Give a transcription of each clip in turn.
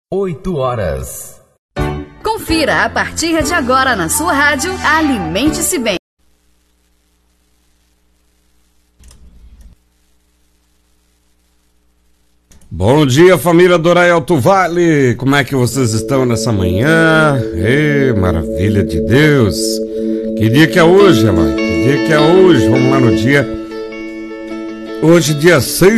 8h. Confira a partir de agora na sua rádio Alimente-se Bem. Bom dia, família Dorai Alto Vale, como é que vocês estão nessa manhã? Maravilha de Deus! Que dia que é hoje, Eloy? Que dia que é hoje? Vamos lá no dia. Hoje, dia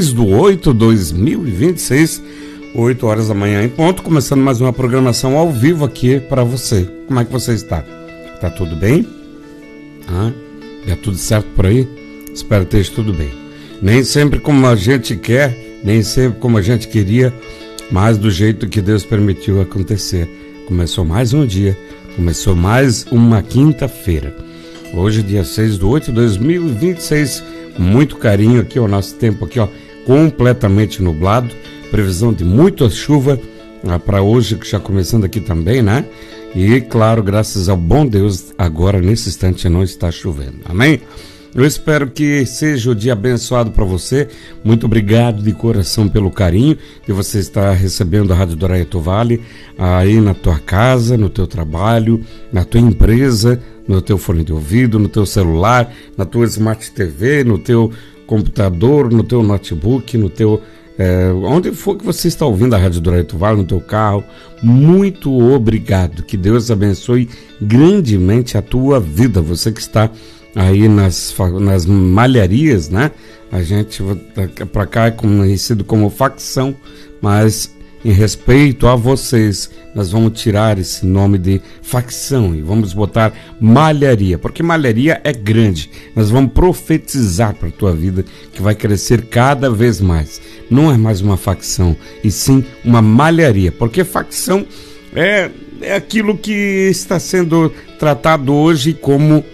6/8/2026, 8 horas da manhã em ponto, começando mais uma programação ao vivo aqui para você. Como é que você está? Tá tudo bem? Tá tudo certo por aí? Espero que esteja tudo bem. Nem sempre como a gente quer, nem sempre como a gente queria, mas do jeito que Deus permitiu acontecer. Começou mais um dia, começou mais uma quinta-feira. Hoje, dia 6/8/2026, muito carinho aqui, o nosso tempo aqui, completamente nublado, previsão de muita chuva para hoje, que já começando aqui também, né? E, claro, graças ao bom Deus, agora, nesse instante, não está chovendo. Amém? Eu espero que seja o dia abençoado para você. Muito obrigado de coração pelo carinho que você está recebendo a Rádio Dorai Alto Vale aí na tua casa, no teu trabalho, na tua empresa, no teu fone de ouvido, no teu celular, na tua Smart TV, no teu computador, no teu notebook, no teu... onde for que você está ouvindo a Rádio Dorai Alto Vale, no teu carro. Muito obrigado. Que Deus abençoe grandemente a tua vida. Você que está aí nas malharias, né? A gente para cá é conhecido como facção, mas em respeito a vocês, nós vamos tirar esse nome de facção e vamos botar malharia, porque malharia é grande. Nós vamos profetizar para a tua vida que vai crescer cada vez mais. Não é mais uma facção, e sim uma malharia, porque facção é aquilo que está sendo tratado hoje como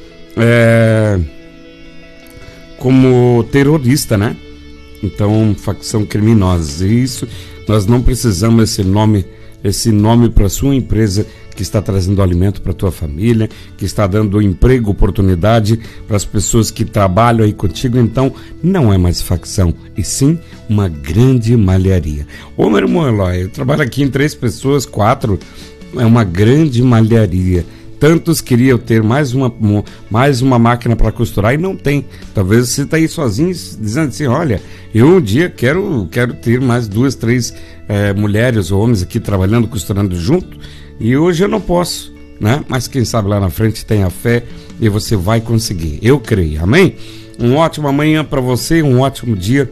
terrorista, né? Então, facção criminosa. E isso, nós não precisamos esse nome para sua empresa que está trazendo alimento para tua família, que está dando emprego, oportunidade para as pessoas que trabalham aí contigo. Então, não é mais facção, e sim uma grande malharia. Ô, meu irmão Eloy, eu trabalho aqui em 3 pessoas, 4, é uma grande malharia. Tantos queriam ter mais uma máquina para costurar e não tem. Talvez você está aí sozinho dizendo assim, olha, eu um dia quero ter mais 2, 3 mulheres ou homens aqui trabalhando, costurando junto, e hoje eu não posso, né? Mas quem sabe lá na frente tenha fé e você vai conseguir. Eu creio, amém? Uma ótima manhã para você, um ótimo dia.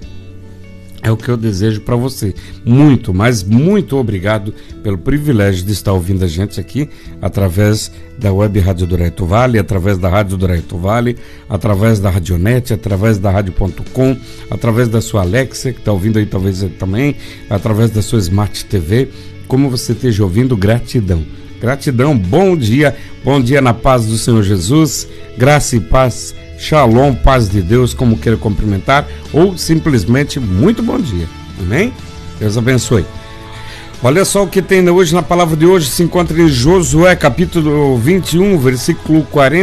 É o que eu desejo para você. Muito, mas muito obrigado pelo privilégio de estar ouvindo a gente aqui através da Web Rádio Dorai Alto Vale, através da Rádio Dorai Alto Vale, através da Radionet, através da Rádio.com, através da sua Alexa, que está ouvindo aí talvez também, através da sua Smart TV. Como você esteja ouvindo, gratidão. Gratidão, bom dia na paz do Senhor Jesus, graça e paz. Shalom, paz de Deus, como queira cumprimentar, ou simplesmente muito bom dia, amém? Deus abençoe. Olha só o que tem hoje na palavra de hoje, se encontra em Josué capítulo 21, versículo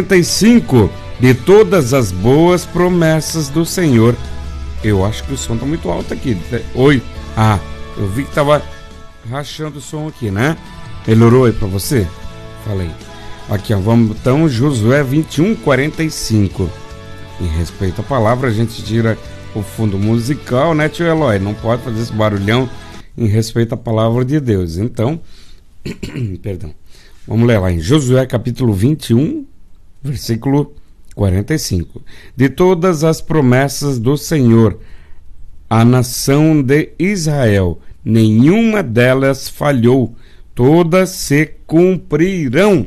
45, de todas as boas promessas do Senhor. Eu acho que o som está muito alto aqui. Oi, eu vi que estava rachando o som aqui, né? Melhorou aí para você? Falei. Aqui, vamos então, Josué 21, 45. Em respeito à palavra, a gente tira o fundo musical, né, tio Eloy? Não pode fazer esse barulhão em respeito à palavra de Deus. Então, perdão. Vamos ler lá em Josué capítulo 21, versículo 45. De todas as promessas do Senhor à nação de Israel, nenhuma delas falhou, todas se cumprirão.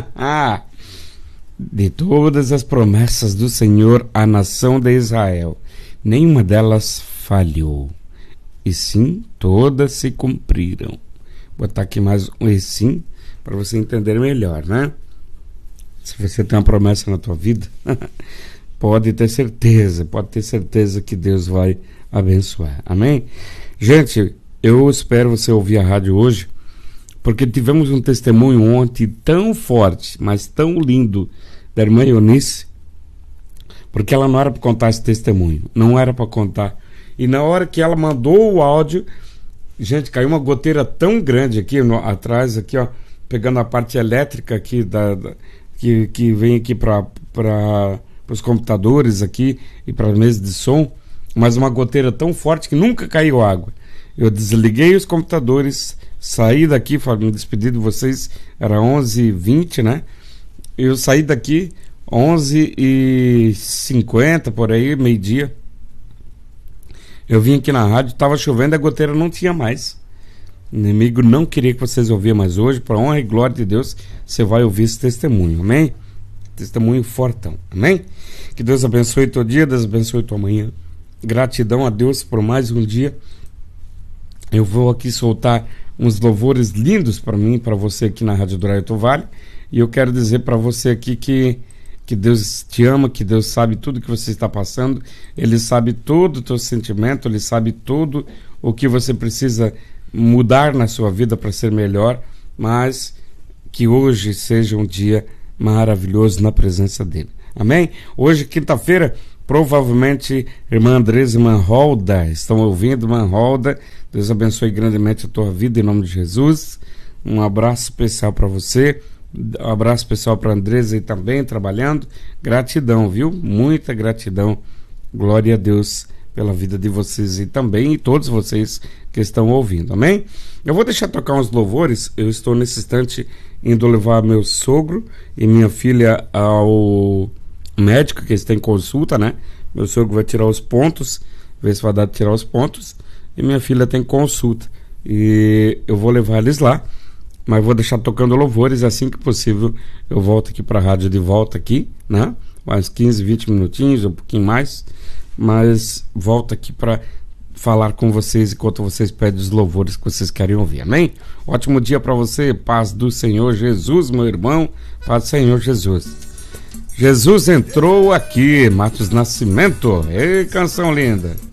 De todas as promessas do Senhor à nação de Israel, nenhuma delas falhou, e sim, todas se cumpriram. Vou botar aqui mais um e sim, para você entender melhor, né? Se você tem uma promessa na tua vida, pode ter certeza que Deus vai abençoar, amém? Gente, eu espero você ouvir a rádio hoje, porque tivemos um testemunho ontem tão forte, mas tão lindo, da irmã Eunice, porque ela não era para contar esse testemunho, não era para contar. E na hora que ela mandou o áudio, Gente, caiu uma goteira tão grande aqui atrás, aqui, ó, pegando a parte elétrica aqui que vem aqui para os computadores aqui e para a mesa de som, mas uma goteira tão forte que nunca caiu água. Eu desliguei os computadores, saí daqui, me despedi de vocês, era 11h20, né? Eu saí daqui 11h50, por aí, meio-dia. Eu vim aqui na rádio, estava chovendo, a goteira não tinha mais. O inimigo não queria que vocês ouvissem, mas hoje, para honra e glória de Deus, você vai ouvir esse testemunho, amém? Testemunho fortão, amém? Que Deus abençoe teu dia, Deus abençoe tua manhã. Gratidão a Deus por mais um dia. Eu vou aqui soltar uns louvores lindos para mim, para você aqui na Rádio do Raio Vale. E eu quero dizer para você aqui que Deus te ama, que Deus sabe tudo que você está passando. Ele sabe todo o teu sentimento, Ele sabe tudo o que você precisa mudar na sua vida para ser melhor. Mas que hoje seja um dia maravilhoso na presença dEle. Amém? Hoje, quinta-feira, provavelmente irmã Andresa e irmã Rolda estão ouvindo. Irmã Rolda, Deus abençoe grandemente a tua vida em nome de Jesus. Um abraço especial para você. Um abraço especial para a Andresa aí também trabalhando. Gratidão, viu? Muita gratidão. Glória a Deus pela vida de vocês e também, e todos vocês que estão ouvindo, amém? Eu vou deixar tocar uns louvores. Eu estou nesse instante indo levar meu sogro e minha filha ao médico, que eles têm consulta, né? Meu sogro vai tirar os pontos, ver se vai dar de tirar os pontos, e minha filha tem consulta, e eu vou levar eles lá, mas vou deixar tocando louvores. Assim que possível eu volto aqui para a rádio, de volta aqui, né? Mais 15, 20 minutinhos, um pouquinho mais, mas volto aqui para falar com vocês enquanto vocês pedem os louvores que vocês querem ouvir, amém? Ótimo dia para você, paz do Senhor Jesus, meu irmão, paz do Senhor Jesus. Jesus entrou aqui, Matheus Nascimento, ei, canção linda.